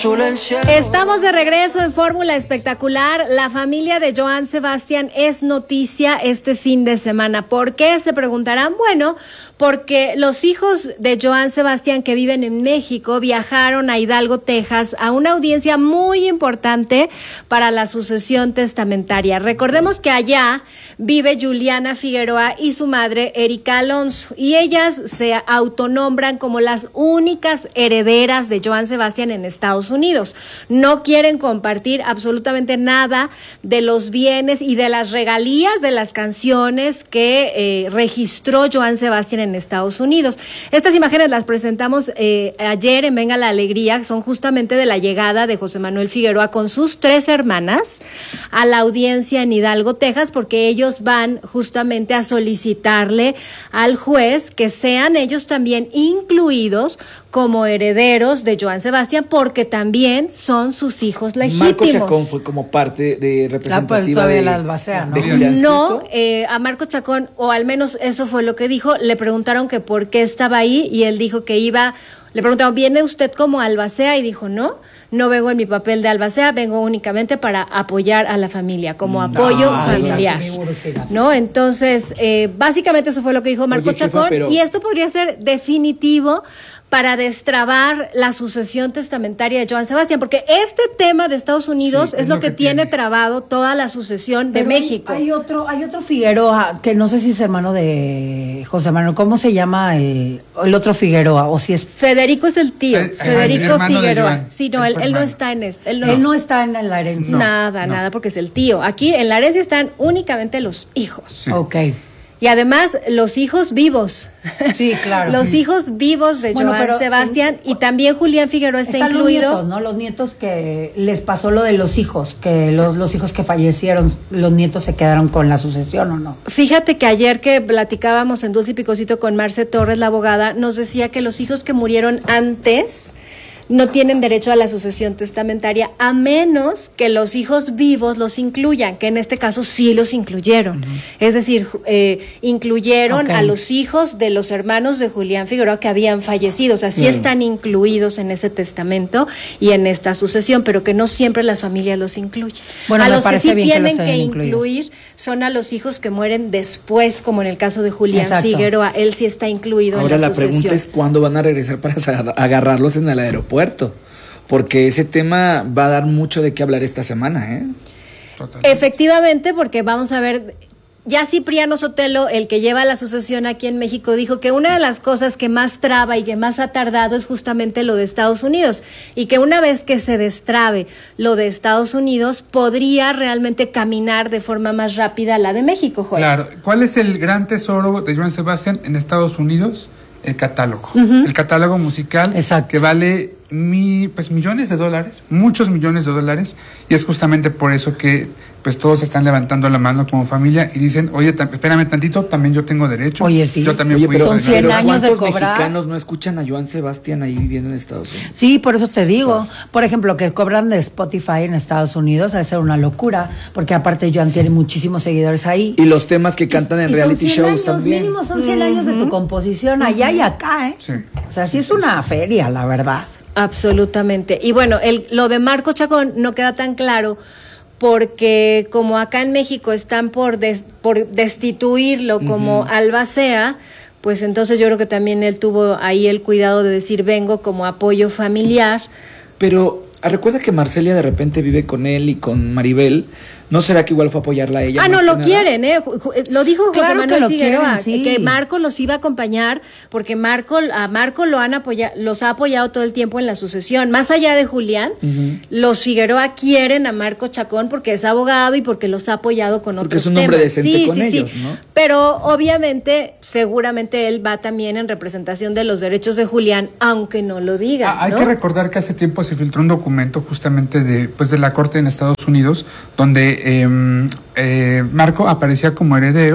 azul el cielo. Estamos de regreso en Fórmula Espectacular. La familia de Joan Sebastián es noticia este fin de semana. ¿Por qué? Se preguntarán. Bueno, porque los hijos de Joan Sebastián que viven en México viajaron a Hidalgo, Texas, a una audiencia muy importante para la sucesión testamentaria. Recordemos que allá vive Juliana Figueroa y su madre Erika Alonso, y ellas se autonombran como las únicas herederas de Joan Sebastián en Estados Unidos. No quieren compartir absolutamente nada de los bienes y de las regalías de las canciones que registró Joan Sebastián en Estados Unidos. Estas imágenes las presentamos ayer en Venga la Alegría, son justamente de la llegada de José Manuel Figueroa con sus 3 hermanas a la audiencia en Hidalgo, Texas, porque ellos van justamente a solicitarle al juez que sean ellos también incluidos como herederos de Joan Sebastián, porque también son sus hijos legítimos. Marco Chacón fue como parte de representativa de la Albacea, ¿no? No, a Marco Chacón, o al menos eso fue lo que dijo, le preguntaron que por qué estaba ahí y él dijo que iba, le preguntaron, ¿viene usted como albacea? Y dijo, no vengo en mi papel de albacea, vengo únicamente para apoyar a la familia, como apoyo familiar, ¿no? Entonces, básicamente eso fue lo que dijo Marco Chacón, y esto podría ser definitivo para destrabar la sucesión testamentaria de Joan Sebastián, porque este tema de Estados Unidos es lo que tiene trabado toda la sucesión de México. Hay otro Figueroa, que no sé si es hermano de José Manuel, ¿cómo se llama el otro Figueroa? O si es Federico, es el tío, Federico Figueroa. Sí, no, él no está en esto. Él no está en la herencia. Nada, porque es el tío. Aquí en la herencia están únicamente los hijos. Sí. Ok. Y además, los hijos vivos. Sí, claro. Los hijos vivos de Joan Sebastián, y también Julián Figueroa está incluido. Los nietos, ¿no? Los nietos que les pasó lo de los hijos, que los hijos que fallecieron, los nietos se quedaron con la sucesión, ¿o no? Fíjate que ayer que platicábamos en Dulce y Picosito con Marce Torres, la abogada, nos decía que los hijos que murieron antes no tienen derecho a la sucesión testamentaria, a menos que los hijos vivos los incluyan, que en este caso sí los incluyeron. Es decir, incluyeron a los hijos de los hermanos de Julián Figueroa que habían fallecido, o sea, sí están incluidos en ese testamento y en esta sucesión, pero que no siempre las familias los incluyen. Bueno, a los que sí tienen que incluir son a los hijos que mueren después, como en el caso de Julián Figueroa, él sí está incluido en la sucesión. Ahora la pregunta es ¿cuándo van a regresar para agarrarlos en el aeropuerto? Porque ese tema va a dar mucho de qué hablar esta semana, ¿eh? Totalmente. Efectivamente, porque vamos a ver, ya Cipriano Sotelo, el que lleva la sucesión aquí en México, dijo que una de las cosas que más traba y que más ha tardado es justamente lo de Estados Unidos, y que una vez que se destrabe lo de Estados Unidos, podría realmente caminar de forma más rápida la de México, Joel. Claro. ¿Cuál es el gran tesoro de Joan Sebastián en Estados Unidos? El catálogo. El catálogo musical. Exacto. Que vale millones de dólares, muchos millones de dólares, y es justamente por eso que pues todos están levantando la mano como familia y dicen, oye, espérame tantito, también yo tengo derecho. Oye, sí. Yo también fui. Son 100 años de cobrar. ¿Cuántos mexicanos no escuchan a Joan Sebastián ahí viviendo en Estados Unidos? Sí, por eso te digo. Por ejemplo, que cobran de Spotify en Estados Unidos, ha de ser una locura, porque aparte Joan tiene muchísimos seguidores ahí. Y los temas que cantan en reality shows también. Mínimo son 100 años de tu composición allá y acá, ¿eh? Sí. O sea, sí es una feria, la verdad. Absolutamente. Y bueno, lo de Marco Chacón no queda tan claro, porque como acá en México están por destituirlo como albacea, pues entonces yo creo que también él tuvo ahí el cuidado de decir, vengo como apoyo familiar. Pero recuerda que Marcelia de repente vive con él y con Maribel. ¿No será que igual fue a apoyarla a ella? No, lo quieren, lo dijo José Manuel Figueroa, que Marco los iba a acompañar, porque a Marco los ha apoyado todo el tiempo en la sucesión. Más allá de Julián, los Figueroa quieren a Marco Chacón porque es abogado y porque los ha apoyado con otros temas. Porque es un hombre decente con ellos, ¿no? Pero obviamente, seguramente él va también en representación de los derechos de Julián, aunque no lo diga. Hay que recordar que hace tiempo se filtró un documento justamente de la Corte en Estados Unidos, donde Marco aparecía como heredero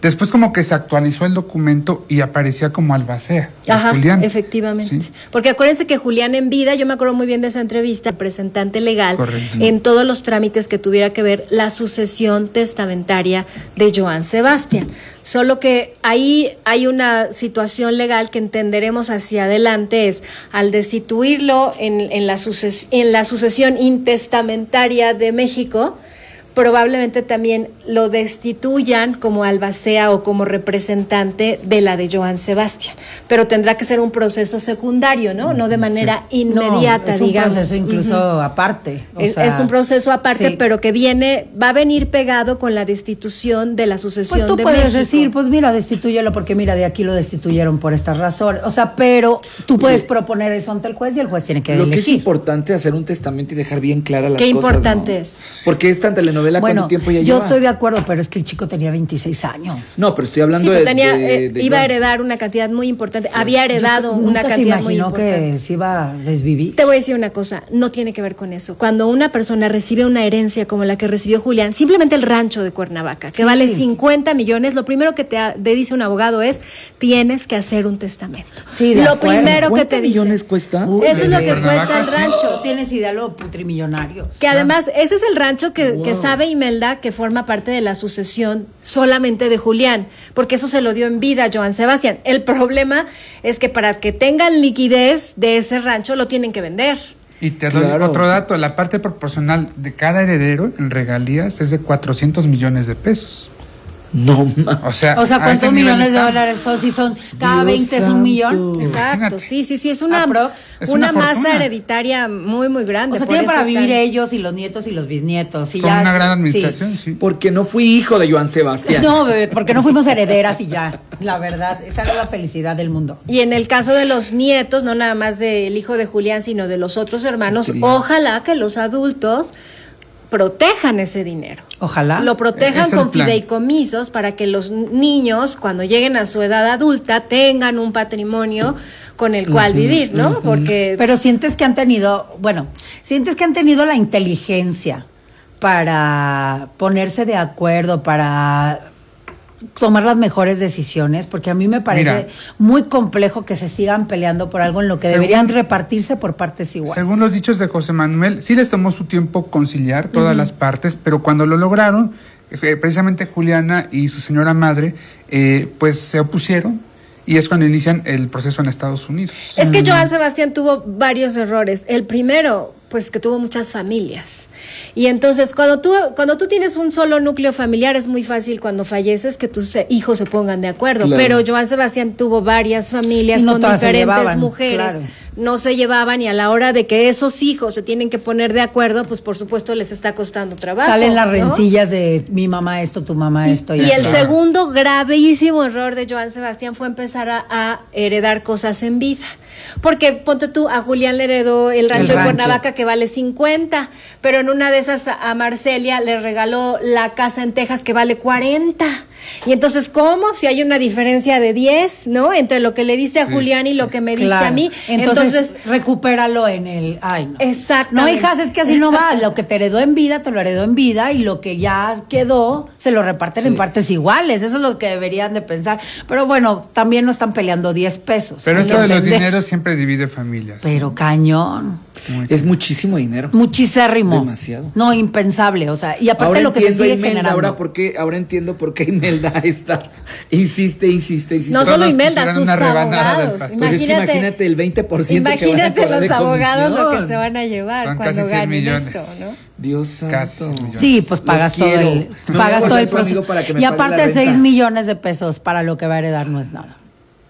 Después como que se actualizó el documento y aparecía como albacea. Ajá, Julián. efectivamente. Sí. Porque acuérdense que Julián en vida, yo me acuerdo muy bien de esa entrevista, representante legal, Correcto. en todos los trámites que tuviera que ver la sucesión testamentaria de Joan Sebastián. Solo que ahí hay una situación legal que entenderemos hacia adelante, es al destituirlo en la sucesión intestamentaria de México, probablemente también lo destituyan como albacea o como representante de la de Joan Sebastián, pero tendrá que ser un proceso secundario, ¿no? No de manera inmediata, es un digamos. proceso incluso aparte. Es un proceso aparte, sí. pero que va a venir pegado con la destitución de la sucesión Pues tú de puedes México. decir, pues mira, destitúyelo porque mira, de aquí lo destituyeron por estas razones. O sea, pero tú puedes proponer eso ante el juez y el juez tiene que Lo elegir. que es importante hacer un testamento y dejar bien claras las Qué cosas. importante ¿no? es. Porque esta telenovela, Bueno, ¿cuánto tiempo ya yo lleva? estoy de acuerdo, pero es que el chico tenía 26 años. No, pero estoy hablando Sí, pero de, tenía, de iba a Joan. heredar una cantidad muy importante. Había heredado Nunca una se cantidad muy imaginó importante. que se iba a desvivir. Te voy a decir una cosa, no tiene que ver con eso. Cuando una persona recibe una herencia como la que recibió Julián, simplemente el rancho de Cuernavaca, que Sí. vale 50 millones, lo primero que te dice un abogado es, tienes que hacer un testamento. Sí, de lo acuerdo. primero que 50 te dice. millones cuesta. Uy, Eso es lo que Cuernavaca, cuesta el sí. rancho. Tienes idea lo putrimillonarios. Que además, ese es el rancho que Wow. sabe Imelda que forma parte de la sucesión solamente de Julián, porque eso se lo dio en vida a Joan Sebastián. El problema es que para que tengan liquidez de ese rancho lo tienen que vender. Y te doy Claro. otro dato, la parte proporcional de cada heredero en regalías es de 400 millones de pesos. No, ma. O sea, O sea, a ese ¿cuántos nivel millones de estamos. dólares son? Si son cada Dios 20 es un millón. santo. Exacto, Imagínate. sí, es una, Aprox. Es una una masa fortuna. hereditaria muy, muy grande. O sea, por tienen eso para vivir están- ellos y los nietos y los bisnietos. Y Con ya, una gran sí. administración, sí. Porque no fui hijo de Joan Sebastián. No, bebé, porque no fuimos herederas y ya. La verdad, esa es la felicidad del mundo. Y en el caso de los nietos, no nada más del hijo de Julián, sino de los otros hermanos, Sí. ojalá que los adultos protejan ese dinero. Ojalá. Lo protejan Es el con plan. fideicomisos para que los niños, cuando lleguen a su edad adulta, tengan un patrimonio con el cual vivir, ¿no? Porque Pero sientes que han tenido, bueno, sientes que han tenido la inteligencia para ponerse de acuerdo, para tomar las mejores decisiones, porque a mí me parece Mira. muy complejo que se sigan peleando por algo en lo que Según- deberían repartirse por partes iguales. Según los dichos de José Manuel, sí les tomó su tiempo conciliar todas las partes, pero cuando lo lograron, precisamente Juliana y su señora madre, pues se opusieron y es cuando inician el proceso en Estados Unidos. es que Joan Sebastián tuvo varios errores. El primero, pues que tuvo muchas familias. Y entonces, cuando tú tienes un solo núcleo familiar, es muy fácil cuando falleces que tus hijos se pongan de acuerdo. Claro. Pero Joan Sebastián tuvo varias familias Y no con todas se diferentes llevaban, mujeres. claro. No se llevaban y a la hora de que esos hijos se tienen que poner de acuerdo, pues por supuesto les está costando trabajo. Salen las ¿no? rencillas de mi mamá esto, tu mamá esto. Y el claro. segundo gravísimo error de Joan Sebastián fue empezar a heredar cosas en vida. Porque ponte tú, a Julián le heredó el rancho de rancho. Cuernavaca que vale 50, pero en una de esas a Marcelia le regaló la casa en Texas que vale 40. Y entonces, ¿cómo? Si hay una diferencia de 10, ¿no? Entre lo que le diste a Sí, Julián y lo que me diste Claro. a mí. Entonces, recupéralo en el... Ay, no. Exactamente. No, hijas, es que así no va. Lo que te heredó en vida, te lo heredó en vida y lo que ya quedó, se lo reparten en partes iguales. Eso es lo que deberían de pensar. Pero bueno, también no están peleando 10 pesos. Pero hay esto que de los entender. dineros siempre divide familias. Pero cañón. Es muchísimo dinero. Muchísimo. Demasiado. No, impensable. O sea, y aparte Ahora lo que se entiendo sigue a Imelda, generando. ahora entiendo por qué Imelda está insiste. No Todos solo Imelda, quisieran sus una rebanada del abogados. pastel. Pues es que imagínate el 20% que van a Imagínate cobrar de los abogados lo que comisión. se van a llevar Son cuando casi 100 ganen millones. esto, ¿no? Dios santo. Casi 100 millones. Sí, pues Los pagas todo quiero. el, No pagas me todo el vuelvas su amigo proceso. para que me Y pague la aparte renta. 6 millones de pesos para lo que va a heredar no es nada.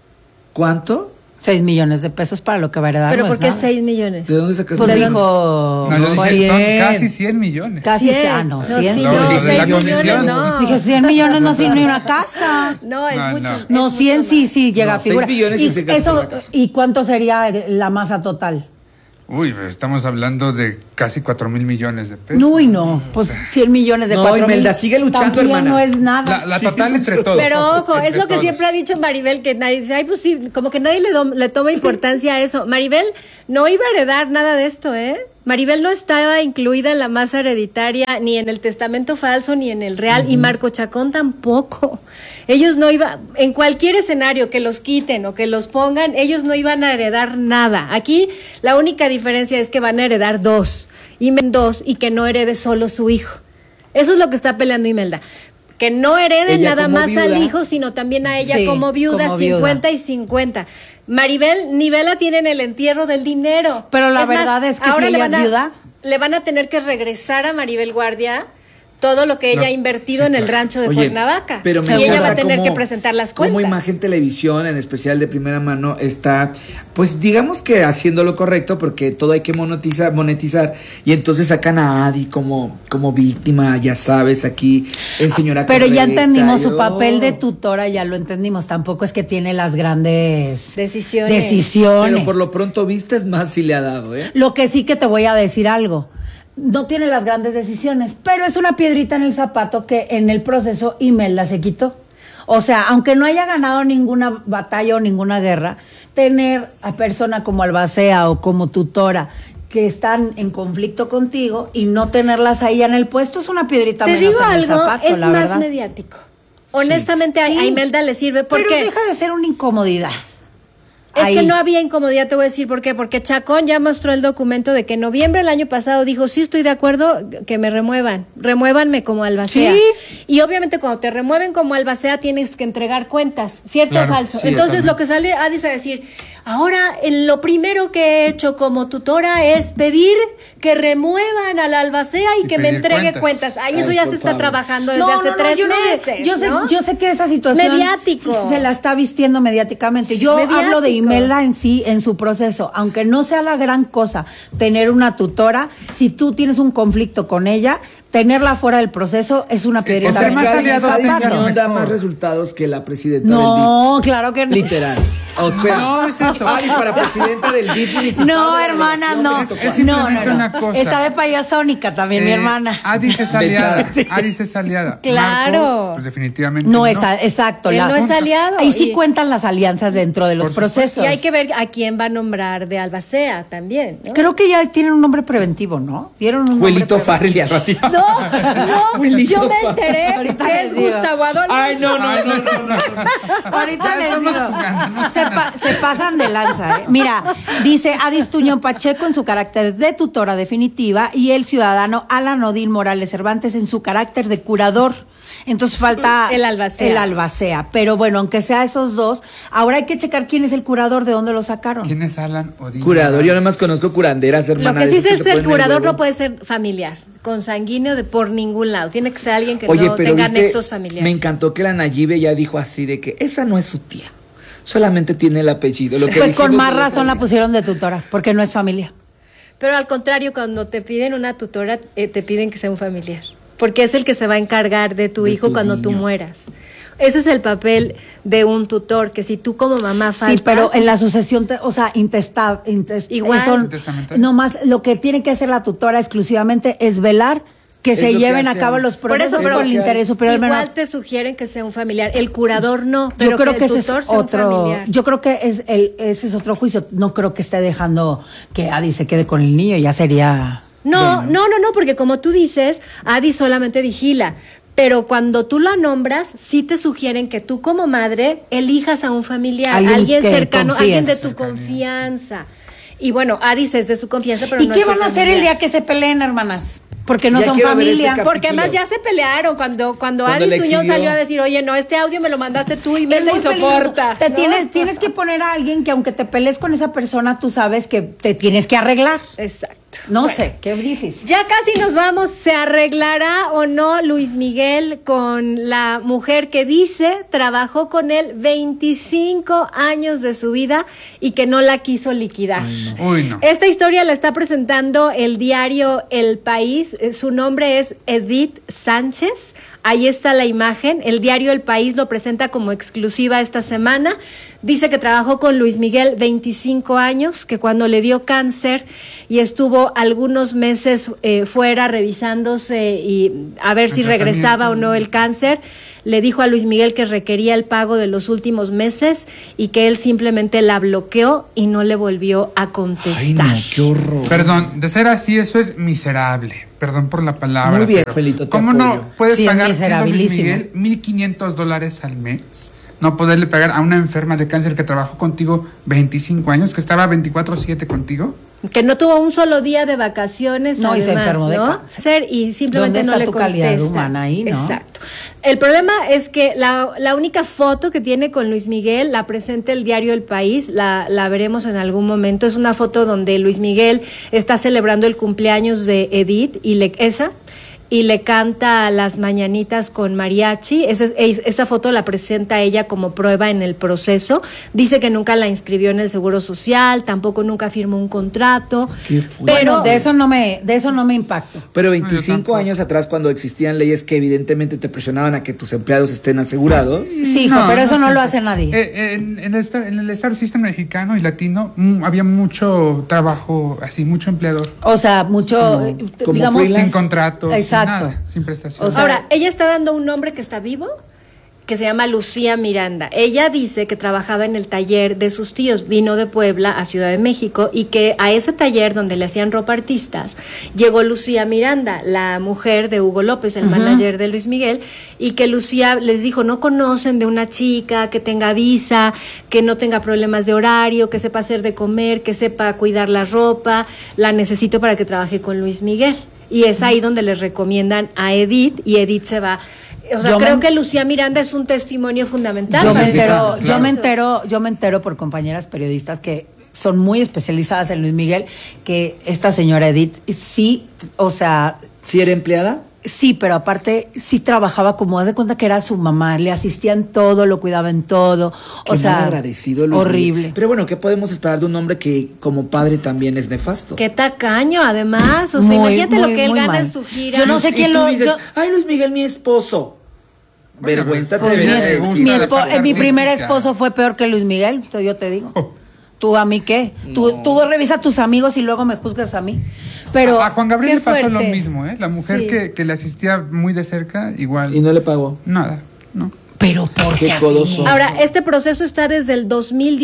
¿Cuánto? 6 millones de pesos para lo que va a heredar Pero no ¿por es qué nada. 6 millones? ¿De dónde sacas Pues el- dijo... No, yo dije, son 100. casi 100 millones. Casi, 100. ah, no, No, 100. sí, no, no, de 6 la millones comisión. no. Dije, 100 millones no sirve ni una casa. No, es No, mucho. no. es No, mucho 100 sí, más. sí, llega No, a figura. 6 millones ¿Y, sí se gasta eso, una casa. ¿Y cuánto sería la masa total? Uy, estamos hablando de casi 4,000 millones de pesos. Uy, no, pues 100 millones de No, 4,000. Imelda, sigue luchando, también hermana. no es nada. La total entre todos. Pero ojo, es entre lo que todos. siempre ha dicho Maribel, que nadie dice, ay, pues sí, como que nadie le toma importancia a eso. Maribel no iba a heredar nada de esto, ¿eh? Maribel no estaba incluida en la masa hereditaria, ni en el testamento falso, ni en el real, y Marco Chacón tampoco. Ellos no iban, en cualquier escenario que los quiten o que los pongan, ellos no iban a heredar nada. Aquí la única diferencia es que van a heredar dos, y que no herede solo su hijo. Eso es lo que está peleando Imelda. Que no herede Ella nada más viuda, al hijo, sino también a ella sí, como viuda, como viuda. 50 y 50. Maribel ni Vela tienen el entierro del dinero. Pero la verdad es que ahora si ella es viuda, le van a tener que regresar a Maribel Guardia todo lo que ella ha invertido en el rancho de Oye, Cuernavaca. pero me y ella va a encanta tener cómo- que presentar las cuentas. Como Imagen Televisión, en especial de Primera Mano, está, pues digamos que haciendo lo correcto, porque todo hay que monetizar, y entonces sacan a Adi como víctima, ya sabes, aquí en Señora pero ya Correcta, entendimos su yo- papel de tutora, ya lo entendimos. Tampoco es que tiene las grandes Decisiones. Pero por lo pronto vistes más si le ha dado, ¿eh? Lo que sí que te voy a decir algo. No tiene las grandes decisiones, pero es una piedrita en el zapato que en el proceso Imelda se quitó. O sea, aunque no haya ganado ninguna batalla o ninguna guerra, tener a persona como albacea o como tutora que están en conflicto contigo y no tenerlas ahí en el puesto es una piedrita Te menos digo en el algo, zapato, es la más verdad. mediático. Honestamente, Sí. a Imelda le sirve. ¿Por Pero qué? deja de ser una incomodidad. Es Ahí. que no había incomodidad, te voy a decir por qué. Porque Chacón ya mostró el documento de que en noviembre del año pasado dijo, sí estoy de acuerdo que me remuévanme como albacea. Sí. Y obviamente cuando te remueven como albacea tienes que entregar cuentas, ¿cierto o Claro, falso? sí, Entonces totalmente. lo que sale Adis a decir, ahora lo primero que he hecho como tutora es pedir que remuevan a la albacea y Y que me pedir entregue cuentas. cuentas. Ay, eso Ay, ya por se está favor. trabajando desde hace 3 yo meses. ¿no? yo sé que esa situación mediático. se la está vistiendo mediáticamente. Es Yo mediático. hablo de Imelda en sí, en su proceso. Aunque no sea la gran cosa tener una tutora, si tú tienes un conflicto con ella, tenerla fuera del proceso es una piedrita O sea, menos más en el aliados zapato. tengas no da mejor. más resultados que la presidenta No, claro que del no. DIF. Literal. O sea, No, es eso. Adi para presidenta del DIF municipal No, de la hermana, delegación no. Benito Es Juárez. simplemente una cosa. Está de payasónica también mi hermana. Adis es aliada. Vetada. Adis es aliada. Claro. Marco, pues definitivamente No es exacto. Él no es aliado. Ahí sí Y- cuentan las alianzas dentro de los Por supuesto. procesos. Y hay que ver a quién va a nombrar de albacea también, ¿no? Creo que ya tienen un nombre preventivo, ¿no? Dieron un nombre Huelito preventivo. Farrell y al ratito. No, Huelito yo me Farrell. enteré Ahorita que les es digo. Gustavo Adolfo. Ay, no. Ahorita Ya les estamos digo, jugando, no se pasan de lanza. Mira, dice Adis Tuñón Pacheco en su carácter de tutora definitiva y el ciudadano Alan Odín Morales Cervantes en su carácter de curador. Entonces falta El albacea. el albacea. Pero bueno, aunque sea esos dos, ahora hay que checar quién es el curador, de dónde lo sacaron. ¿Quién es Alan Odín? Curador, yo nada más conozco curanderas, Lo hermana. que sí de esas sé es le que el ponen curador huevo. no puede ser familiar, consanguíneo de por ningún lado. Tiene que ser alguien que Oye, no pero tenga viste, nexos familiares. me encantó que la Nayibe ya dijo así de que esa no es su tía, solamente tiene el apellido. Lo que Pues con dijimos más el otro razón la día. pusieron de tutora, porque no es familia. Pero al contrario, cuando te piden una tutora, te piden que sea un familiar. Porque es el que se va a encargar de tu De hijo tu cuando tú niño. mueras. Ese es el papel de un tutor, que si tú como mamá faltas... Sí, pero en la sucesión, o sea, Igual. Intestamentario. no más, lo que tiene que hacer la tutora exclusivamente es velar que Es se lo que lleven a hacemos. cabo los Por procesos eso, pero con el interés superior del igual menor. te sugieren que sea un familiar. El curador no, pero Yo creo que el ese es tutor sea un otro, familiar. yo creo que ese es otro juicio. No creo que esté dejando que Adi se quede con el niño, ya sería. No, porque como tú dices, Adi solamente vigila. Pero cuando tú la nombras, sí te sugieren que tú como madre elijas a un familiar, Alguien que cercano, confíes. alguien de tu confianza. Y bueno, Adi es de su confianza, pero ¿Y no qué es su van a hacer familiar. el día que se peleen, hermanas? Porque no Ya son quiero ver ese familia. capítulo. Porque además ya se pelearon cuando Cuando Adis le Tuñón exhibió. salió a decir, oye, no, este audio me lo mandaste tú y me Es la muy peligroso. soportas. Te ¿no? tienes que poner a alguien que aunque te pelees con esa persona, tú sabes que te tienes que arreglar. Exacto. No Bueno, sé, qué difícil. Ya casi nos vamos. ¿Se arreglará o no Luis Miguel con la mujer que dice trabajó con él 25 años de su vida y que no la quiso liquidar? Uy, no. Esta historia la está presentando el diario El País. Su nombre es Edith Sánchez. Ahí está la imagen. El diario El País lo presenta como exclusiva esta semana. Dice que trabajó con Luis Miguel 25 años, que cuando le dio cáncer y estuvo algunos meses fuera revisándose y a ver si regresaba o no el cáncer, le dijo a Luis Miguel que requería el pago de los últimos meses y que él simplemente la bloqueó y no le volvió a contestar. Ay, no, qué horror. Perdón, de ser así, eso es miserable. Perdón por la palabra. Muy bien, pero Felito, te ¿cómo apoyo. no puedes Sí, es pagar siendo Luis miserabilísimo. Miguel $1,500 al mes? No poderle pagar a una enferma de cáncer que trabajó contigo 25 años, que estaba 24/7 contigo. Que no tuvo un solo día de vacaciones, No, y se además, enfermó de ¿no? cáncer. Y simplemente ¿Dónde no está le tu calidad contesta. humana ahí, no? Exacto. El problema es que la única foto que tiene con Luis Miguel la presenta el diario El País, la veremos en algún momento. Es una foto donde Luis Miguel está celebrando el cumpleaños de Edith y le canta las mañanitas con mariachi. Esa foto la presenta ella como prueba en el proceso. Dice que nunca la inscribió en el Seguro Social, tampoco nunca firmó un contrato. Qué fuerte. Pero De eso no me impacto. Pero No, yo 25 tampoco. años atrás, cuando existían leyes que evidentemente te presionaban a que tus empleados estén asegurados. Sí, hijo, pero eso no lo hace nadie. En el Star System mexicano y latino había mucho trabajo, así, mucho empleador. O sea, mucho, como digamos, freelance. Sin contrato, Exacto. sin nada, sin prestación. O sea, ahora, ella está dando un nombre que está vivo, que se llama Lucía Miranda. Ella dice que trabajaba en el taller de sus tíos, vino de Puebla a Ciudad de México y que a ese taller donde le hacían ropa a artistas llegó Lucía Miranda, la mujer de Hugo López, el manager de Luis Miguel, y que Lucía les dijo, no conocen de una chica que tenga visa, que no tenga problemas de horario, que sepa hacer de comer, que sepa cuidar la ropa, la necesito para que trabaje con Luis Miguel. Y es ahí donde les recomiendan a Edith y Edith se va. O sea, creo que Lucía Miranda es un testimonio fundamental. Yo me para entero, eso. yo me entero por compañeras periodistas que son muy especializadas en Luis Miguel, que esta señora Edith sí, o sea, ¿Sí era empleada? sí, pero aparte sí trabajaba como, haz de cuenta que era su mamá, le asistía en todo, lo cuidaba en todo, Qué o sea, mal agradecido, Luis horrible. Miguel. Pero bueno, ¿qué podemos esperar de un hombre que como padre también es nefasto? Qué tacaño, además. O sea, Muy, imagínate lo muy, que él muy gana mal. en su gira. Yo no sé Y quién tú lo... dices, yo- ay, Luis Miguel, mi esposo. Bueno, Vergüenza pues, te mi debería esposo- decir. mi, gusta la parte mi primer artística. esposo fue peor que Luis Miguel, eso yo te digo. Oh. ¿Tú a mí qué? Tú revisa a tus amigos y luego me juzgas a mí. Pero a Juan Gabriel qué le pasó lo fuerte. mismo, ¿eh? La mujer Sí. que le asistía muy de cerca, igual. Y no le pagó. Nada, ¿no? pero ¿por Qué qué así? codoso. Ahora, este proceso está desde el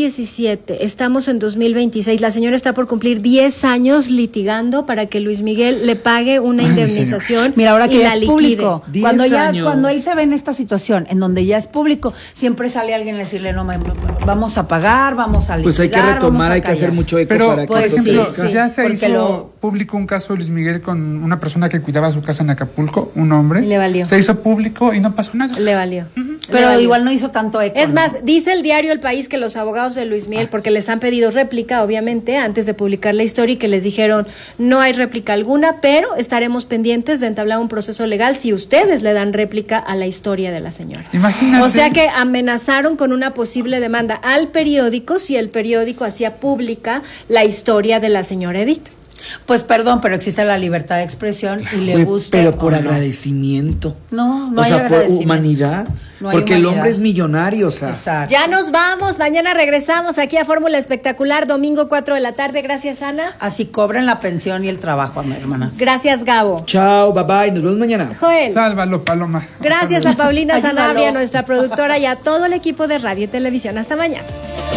2017, estamos en 2026, la señora está por cumplir 10 años litigando para que Luis Miguel le pague una Ay, indemnización Mira, ahora y que ya la es liquide. público, 10 cuando años. él se ve en esta situación, en donde ya es público, siempre sale alguien a decirle, no, vamos a pagar, vamos a liquidar, Pues hay que vamos retomar, a hay que hacer callar. mucho eco Pero, para que por pues, esto ejemplo, sí, ya se porque hizo público un caso de Luis Miguel con una persona que cuidaba su casa en Acapulco, un hombre. Y le valió. Se hizo público y no pasó nada. Le valió. Le Pero valió. igual no hizo tanto eco. Es ¿no? más, dice el diario El País que los abogados de Luis Miguel, porque les han pedido réplica, obviamente, antes de publicar la historia, y que les dijeron, no hay réplica alguna, pero estaremos pendientes de entablar un proceso legal si ustedes le dan réplica a la historia de la señora. Imagínate. O sea que amenazaron con una posible demanda al periódico si el periódico hacía pública la historia de la señora Edith. Pues perdón, pero existe la libertad de expresión y le Güey, gusta. pero por o no. agradecimiento. No, no o hay sea, por agradecimiento. humanidad. No hay porque el humanidad. hombre es millonario, o sea. Exacto. Ya nos vamos, mañana regresamos aquí a Fórmula Espectacular, domingo 4 de la tarde. Gracias, Ana. Así cobren la pensión y el trabajo, hermanas. Gracias, Gabo. Chao, bye bye, nos vemos mañana. Joel. Sálvalo, Paloma. Gracias a Paulina Ayúdalo. Sanabria, nuestra productora, y a todo el equipo de Radio y Televisión. Hasta mañana.